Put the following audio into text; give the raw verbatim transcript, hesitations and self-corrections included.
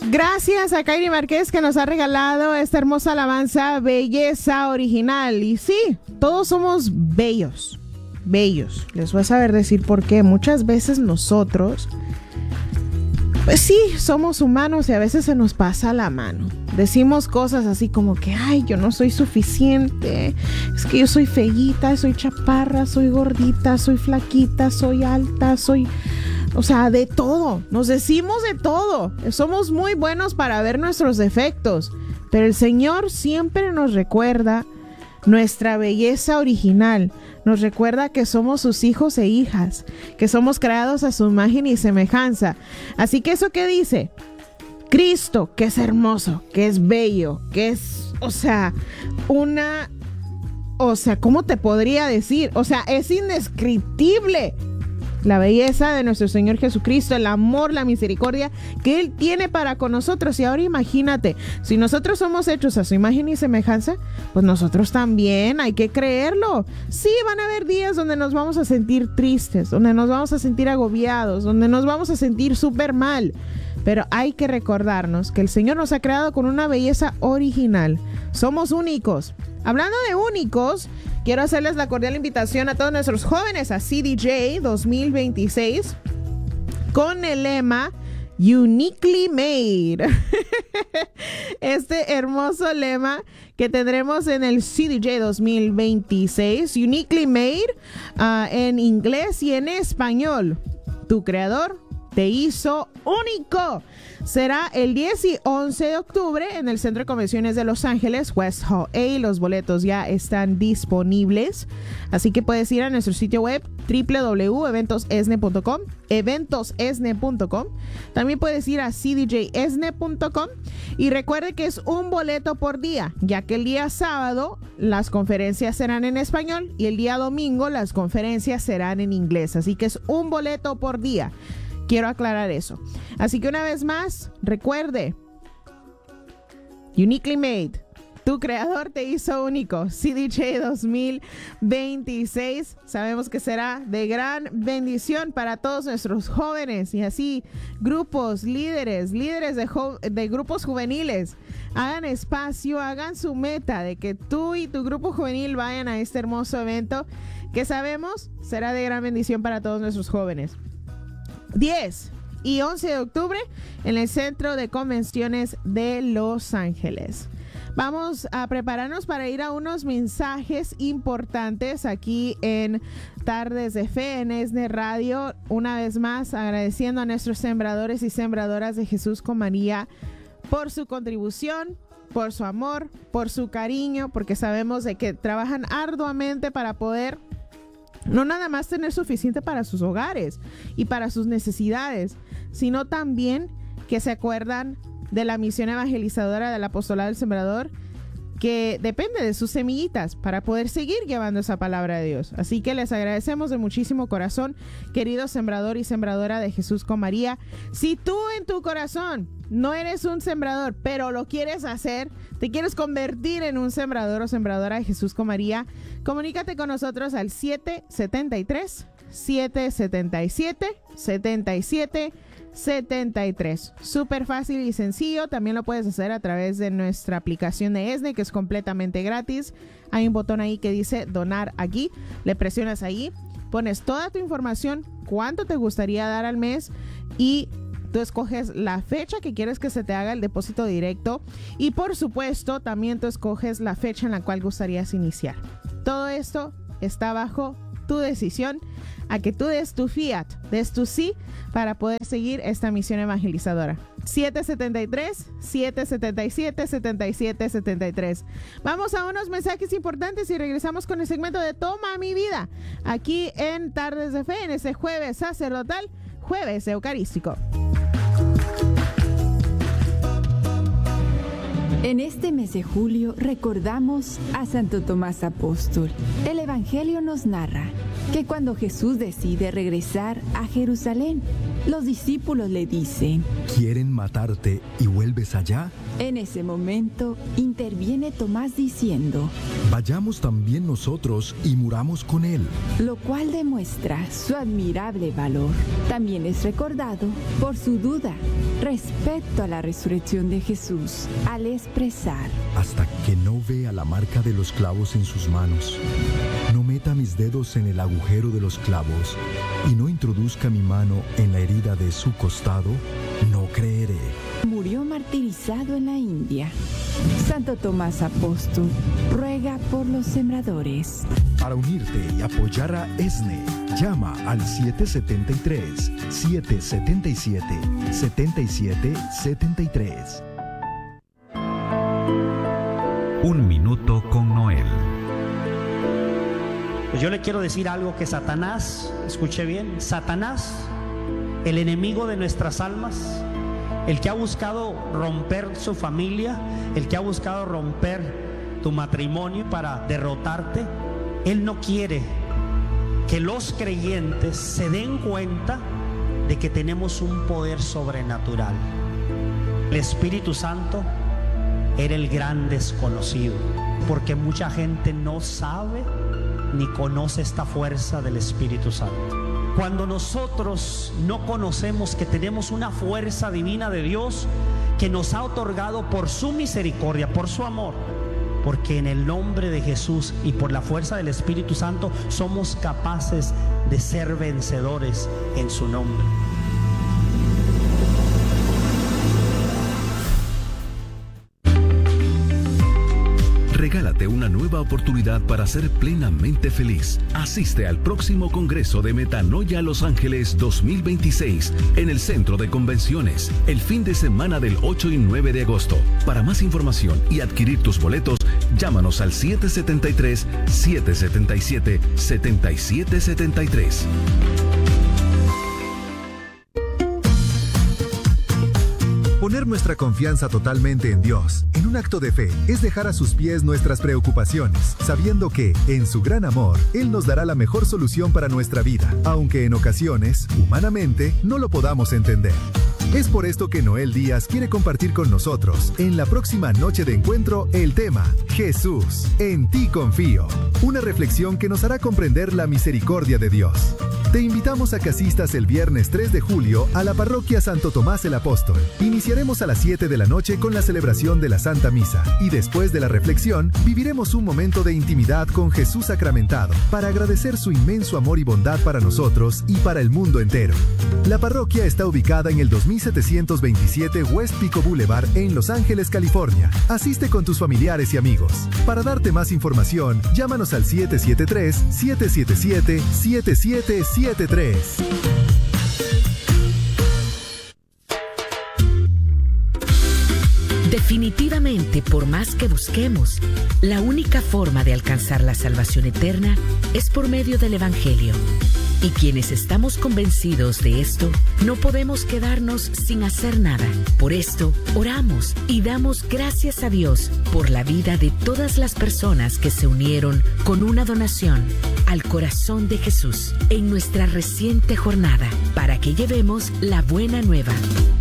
Gracias a Kairi Márquez que nos ha regalado esta hermosa alabanza, Belleza Original. Y sí, todos somos bellos, bellos. Les voy a saber decir por qué. Muchas veces nosotros, pues sí, somos humanos y a veces se nos pasa la mano. Decimos cosas así como que, ay, yo no soy suficiente, es que yo soy feíta, soy chaparra, soy gordita, soy flaquita, soy alta, soy... O sea, de todo, nos decimos de todo. Somos muy buenos para ver nuestros defectos, pero el Señor siempre nos recuerda nuestra belleza original. Nos recuerda que somos sus hijos e hijas, que somos creados a su imagen y semejanza. Así que eso que dice Cristo, que es hermoso, que es bello, que es, o sea, una, o sea, ¿cómo te podría decir? O sea, es indescriptible. La belleza de nuestro Señor Jesucristo, el amor, la misericordia que Él tiene para con nosotros. Y ahora imagínate, si nosotros somos hechos a su imagen y semejanza, pues nosotros también hay que creerlo. Sí, van a haber días donde nos vamos a sentir tristes, donde nos vamos a sentir agobiados, donde nos vamos a sentir súper mal. Pero hay que recordarnos que el Señor nos ha creado con una belleza original. Somos únicos. Hablando de únicos, quiero hacerles la cordial invitación a todos nuestros jóvenes a C D J dos mil veintiséis con el lema Uniquely Made. Este hermoso lema que tendremos en el C D J dos mil veintiséis, Uniquely Made, uh, en inglés y en español. Tu creador te hizo único. Será el diez y once de octubre en el Centro de Convenciones de Los Ángeles, West Hall A. Los boletos ya están disponibles, así que puedes ir a nuestro sitio web doble u doble u doble u punto eventos esne punto com, eventos esne punto com. También puedes ir a c d j esne punto com y recuerde que es un boleto por día, ya que el día sábado las conferencias serán en español y el día domingo las conferencias serán en inglés, así que es un boleto por día. Quiero aclarar eso. Así que una vez más, recuerde, Uniquely Made, tu creador te hizo único. C D J dos mil veintiséis, sabemos que será de gran bendición para todos nuestros jóvenes y así grupos, líderes, líderes de, jo- de grupos juveniles. Hagan espacio, hagan su meta de que tú y tu grupo juvenil vayan a este hermoso evento que sabemos será de gran bendición para todos nuestros jóvenes. diez y once de octubre en el Centro de Convenciones de Los Ángeles. Vamos a prepararnos para ir a unos mensajes importantes aquí en Tardes de Fe en ESNE Radio. Una vez más agradeciendo a nuestros sembradores y sembradoras de Jesús con María por su contribución, por su amor, por su cariño, porque sabemos de que trabajan arduamente para poder no nada más tener suficiente para sus hogares y para sus necesidades, sino también que se acuerdan de la misión evangelizadora del apostolado del sembrador, que depende de sus semillitas para poder seguir llevando esa palabra de Dios. Así que les agradecemos de muchísimo corazón, querido sembrador y sembradora de Jesús con María. Si tú en tu corazón no eres un sembrador, pero lo quieres hacer, te quieres convertir en un sembrador o sembradora de Jesús con María, comunícate con nosotros al siete siete tres, siete siete siete, siete siete siete tres. Súper fácil y sencillo. También lo puedes hacer a través de nuestra aplicación de ESNE, que es completamente gratis. Hay un botón ahí que dice donar aquí. Le presionas ahí, pones toda tu información, cuánto te gustaría dar al mes y tú escoges la fecha que quieres que se te haga el depósito directo y por supuesto también tú escoges la fecha en la cual gustarías iniciar. Todo esto está bajo tu decisión, a que tú des tu fiat, des tu sí para poder seguir esta misión evangelizadora. siete siete tres, siete siete siete, siete siete siete tres. Vamos a unos mensajes importantes y regresamos con el segmento de Toma mi vida aquí en Tardes de Fe en este jueves sacerdotal, jueves eucarístico. En este mes de julio recordamos a Santo Tomás Apóstol. El Evangelio nos narra que cuando Jesús decide regresar a Jerusalén, Los discípulos le dicen: ¿quieren matarte y vuelves allá? En ese momento interviene Tomás diciendo: vayamos también nosotros y muramos con él. Lo cual demuestra su admirable valor. También es recordado por su duda respecto a la resurrección de Jesús, al expresar: hasta que no vea la marca de los clavos en sus manos, no meta mis dedos en el agujero de los clavos y no introduzca mi mano en la herida de su costado, no creeré. Murió martirizado en la India. Santo Tomás Apóstol ruega por los sembradores. Para unirte y apoyar a E S N E, llama al siete siete tres, siete siete siete, siete siete siete tres. Un minuto con Noel. Pues yo le quiero decir algo, que Satanás, escuche bien, Satanás, el enemigo de nuestras almas, el que ha buscado romper su familia, el que ha buscado romper tu matrimonio para derrotarte, él no quiere que los creyentes se den cuenta de que tenemos un poder sobrenatural. El Espíritu Santo era el gran desconocido, porque mucha gente no sabe ni conoce esta fuerza del Espíritu Santo. Cuando nosotros no conocemos que tenemos una fuerza divina de Dios que nos ha otorgado por su misericordia, por su amor, porque en el nombre de Jesús y por la fuerza del Espíritu Santo somos capaces de ser vencedores en su nombre. Regálate una nueva oportunidad para ser plenamente feliz. Asiste al próximo Congreso de Metanoia Los Ángeles dos mil veintiséis en el Centro de Convenciones, el fin de semana del ocho y nueve de agosto. Para más información y adquirir tus boletos, llámanos al siete siete tres, siete siete siete, siete siete siete tres. Poner nuestra confianza totalmente en Dios, en un acto de fe, es dejar a sus pies nuestras preocupaciones, sabiendo que, en su gran amor, Él nos dará la mejor solución para nuestra vida, aunque en ocasiones, humanamente, no lo podamos entender. Es por esto que Noel Díaz quiere compartir con nosotros, en la próxima noche de encuentro, el tema Jesús, en ti confío. Una reflexión que nos hará comprender la misericordia de Dios. Te invitamos a que asistas el viernes tres de julio a la parroquia Santo Tomás el Apóstol. Iniciaremos a las siete de la noche con la celebración de la Santa Misa y después de la reflexión viviremos un momento de intimidad con Jesús sacramentado para agradecer su inmenso amor y bondad para nosotros y para el mundo entero. La parroquia está ubicada en el dos mil setecientos veintisiete West Pico Boulevard en Los Ángeles, California. Asiste con tus familiares y amigos. Para darte más información, llámanos al siete siete tres, siete siete siete, siete siete siete tres. Definitivamente, por más que busquemos, la única forma de alcanzar la salvación eterna es por medio del Evangelio. Y quienes estamos convencidos de esto, no podemos quedarnos sin hacer nada. Por esto, oramos y damos gracias a Dios por la vida de todas las personas que se unieron con una donación al corazón de Jesús en nuestra reciente jornada para que llevemos la buena nueva.